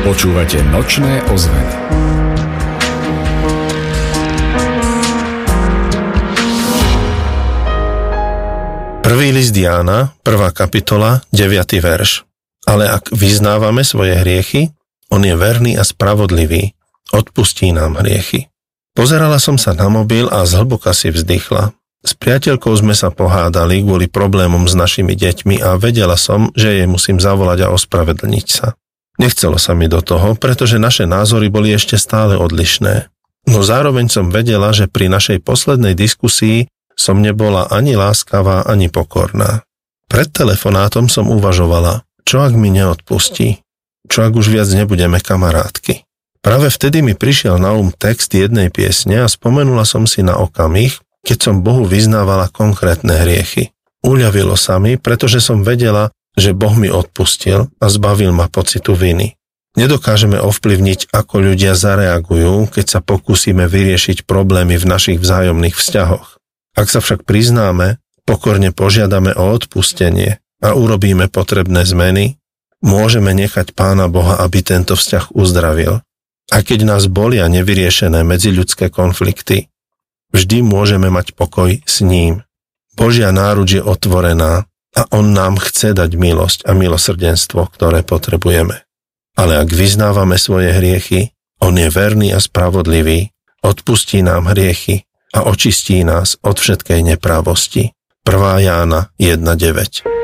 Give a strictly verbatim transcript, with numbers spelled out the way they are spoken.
Počúvate Nočné ozveny. Prvý list Jána, prvá kapitola, deviaty verš. Ale ak vyznávame svoje hriechy, on je verný a spravodlivý, odpustí nám hriechy. Pozerala som sa na mobil a zhlboka si vzdychla. S priateľkou sme sa pohádali kvôli problémom s našimi deťmi a vedela som, že jej musím zavolať a ospravedlniť sa. Nechcelo sa mi do toho, pretože naše názory boli ešte stále odlišné. No zároveň som vedela, že pri našej poslednej diskusii som nebola ani láskavá, ani pokorná. Pred telefonátom som uvažovala, čo ak mi neodpustí, čo ak už viac nebudeme kamarátky. Práve vtedy mi prišiel na um text jednej piesne a spomenula som si na okamih, keď som Bohu vyznávala konkrétne hriechy. Uľavilo sa mi, pretože som vedela, že Boh mi odpustil a zbavil ma pocitu viny. Nedokážeme ovplyvniť, ako ľudia zareagujú, keď sa pokúsime vyriešiť problémy v našich vzájomných vzťahoch. Ak sa však priznáme, pokorne požiadame o odpustenie a urobíme potrebné zmeny, môžeme nechať Pána Boha, aby tento vzťah uzdravil. A keď nás bolia nevyriešené medziľudské konflikty, vždy môžeme mať pokoj s ním. Božia náruč je otvorená a on nám chce dať milosť a milosrdenstvo, ktoré potrebujeme. Ale ak vyznávame svoje hriechy, on je verný a spravodlivý, odpustí nám hriechy a očistí nás od všetkej neprávosti. prvá Jána jedna deväť.